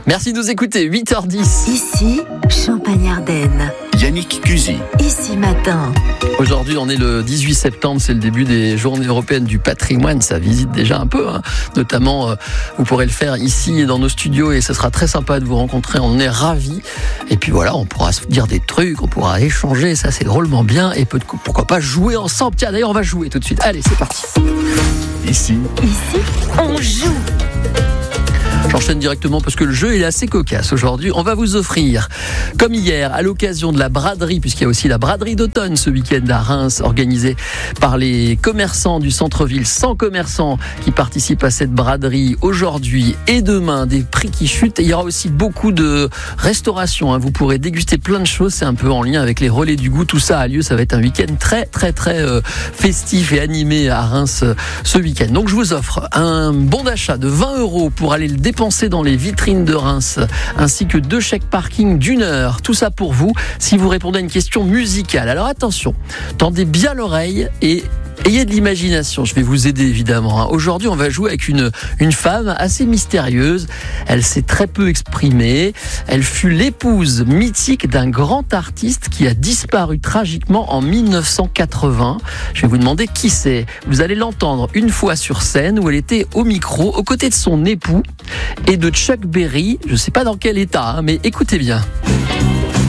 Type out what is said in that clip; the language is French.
Merci de nous écouter, 8h10. Ici, Champagne-Ardenne. Yannick Cusy. Ici Matin. Aujourd'hui, on est le 18 septembre, c'est le début des Journées européennes du patrimoine. Ça visite déjà un peu, notamment, vous pourrez le faire ici dans nos studios et ce sera très sympa de vous rencontrer. On est ravis. Et puis voilà, on pourra se dire des trucs, on pourra échanger. Ça, c'est drôlement bien. Et pourquoi pas jouer ensemble. Tiens, d'ailleurs, on va jouer tout de suite. Allez, c'est parti. Ici, on joue. J'enchaîne directement parce que le jeu est assez cocasse aujourd'hui. On va vous offrir, comme hier, à l'occasion de la braderie, puisqu'il y a aussi la braderie d'automne ce week-end à Reims, organisée par les commerçants du centre-ville. 100 commerçants qui participent à cette braderie aujourd'hui et demain. Des prix qui chutent. Et il y aura aussi beaucoup de restauration. Vous pourrez déguster plein de choses. C'est un peu en lien avec les relais du goût. Tout ça a lieu. Ça va être un week-end très festif et animé à Reims ce week-end. Donc je vous offre un bon d'achat de 20 € pour aller le dépenser dans les vitrines de Reims, ainsi que 2 chèques parking d'1 heure. Tout ça pour vous, si vous répondez à une question musicale. Alors attention, tendez bien l'oreille et ayez de l'imagination. Je vais vous aider évidemment. Aujourd'hui, on va jouer avec une femme assez mystérieuse. Elle s'est très peu exprimée. Elle fut l'épouse mythique d'un grand artiste qui a disparu tragiquement en 1980. Je vais vous demander qui c'est. Vous allez l'entendre une fois sur scène où elle était au micro, aux côtés de son époux et de Chuck Berry. Je ne sais pas dans quel état, mais écoutez bien.